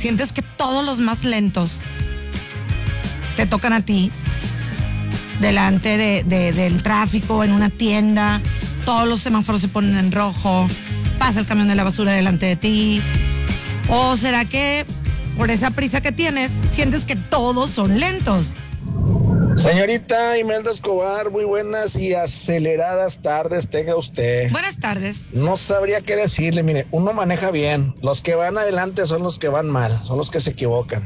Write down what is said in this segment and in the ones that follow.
sientes que todos los más lentos te tocan a ti, delante del tráfico, en una tienda, todos los semáforos se ponen en rojo, pasa el camión de la basura delante de ti? ¿O será que por esa prisa que tienes, sientes que todos son lentos? Señorita Imelda Escobar, muy buenas y aceleradas tardes tenga usted. Buenas tardes. No sabría qué decirle, mire, uno maneja bien, los que van adelante son los que van mal, son los que se equivocan.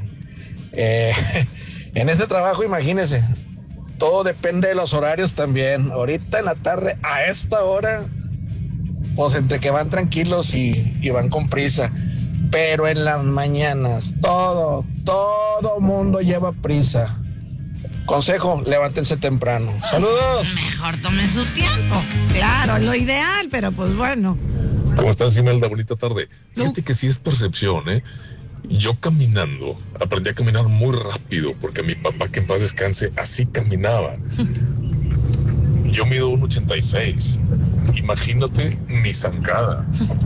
En este trabajo, imagínese, todo depende de los horarios también. Ahorita en la tarde, a esta hora, pues entre que van tranquilos y van con prisa. Pero en las mañanas, todo mundo lleva prisa. Consejo, levántense temprano. ¡Saludos! Mejor tome su tiempo. Claro, es lo ideal, pero pues bueno. ¿Cómo estás, Imelda? Bonita tarde. Fíjate que sí es percepción, ¿eh? Yo caminando, aprendí a caminar muy rápido, porque mi papá, que en paz descanse, así caminaba. Yo mido 1.86. Imagínate mi zancada.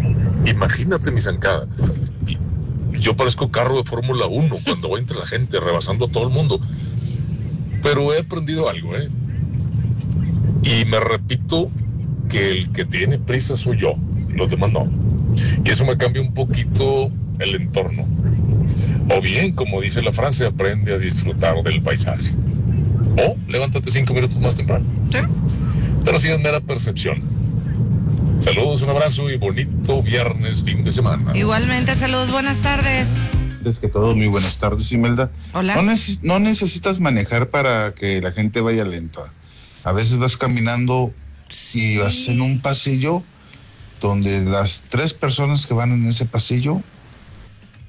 Yo parezco carro de Fórmula 1 cuando voy entre la gente, rebasando a todo el mundo. Pero he aprendido algo, ¿eh? Y me repito que el que tiene prisa soy yo, los demás no. Y eso me cambia un poquito el entorno. O bien, como dice la frase, aprende a disfrutar del paisaje. O levántate 5 minutos más temprano. ¿Sí? Pero sí es mera percepción. Saludos, un abrazo y bonito viernes, fin de semana. Igualmente, saludos, buenas tardes. Antes que todo, muy buenas tardes, Imelda. Hola. No necesitas manejar para que la gente vaya lenta. A veces vas caminando y vas en un pasillo donde las 3 personas que van en ese pasillo